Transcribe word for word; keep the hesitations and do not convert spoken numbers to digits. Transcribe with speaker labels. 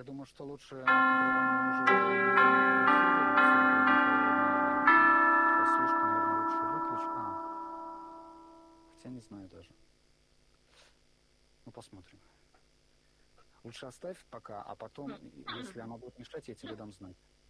Speaker 1: Я думаю, что лучше уже прослушку, наверное, лучше выключить. А, хотя не знаю даже. Ну, посмотрим. Лучше оставь пока, а потом, если она будет мешать, я тебе дам знать.